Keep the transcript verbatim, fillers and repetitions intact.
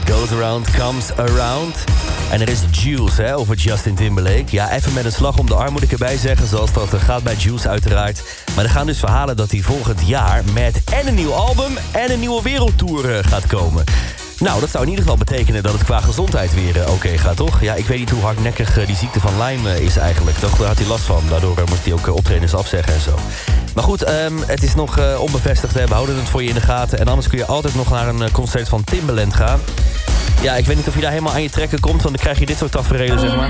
What goes around comes around. En er is Juice, hè, over Justin Timberlake. Ja, even met een slag om de arm moet ik erbij zeggen, zoals dat gaat bij Juice uiteraard. Maar er gaan dus verhalen dat hij volgend jaar met en een nieuw album en een nieuwe wereldtour gaat komen. Nou, dat zou in ieder geval betekenen dat het qua gezondheid weer uh, oké okay gaat, toch? Ja, ik weet niet hoe hardnekkig uh, die ziekte van Lyme uh, is eigenlijk. Toch, daar had hij last van. Daardoor uh, moest hij ook uh, optredens afzeggen en zo. Maar goed, um, het is nog uh, onbevestigd. Hè. We houden het voor je in de gaten. En anders kun je altijd nog naar een uh, concert van Timbaland gaan. Ja, ik weet niet of je daar helemaal aan je trekken komt, want dan krijg je dit soort tafereelen, zeg maar.